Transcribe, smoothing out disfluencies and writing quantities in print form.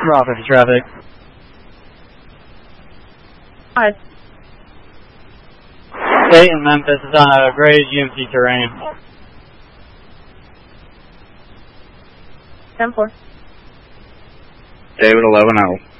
Raw 50 traffic. Hi. State in Memphis is on a graded GMC terrain. 10-4. David 11-0.